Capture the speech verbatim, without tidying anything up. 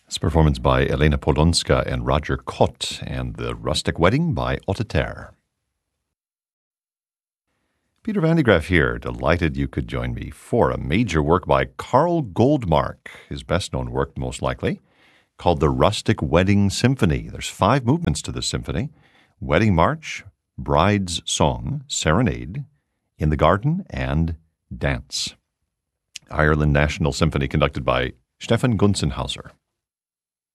It's a performance by Elena Polonska and Roger Kott, and The Rustic Wedding by Otteter. Peter Van de Graaff here, delighted you could join me for a major work by Carl Goldmark, his best-known work, most likely, called The Rustic Wedding Symphony. There's five movements to this symphony: Wedding March, Bride's Song, Serenade, In the Garden, and Dance. Ireland National Symphony, conducted by Stefan Gunzenhauser.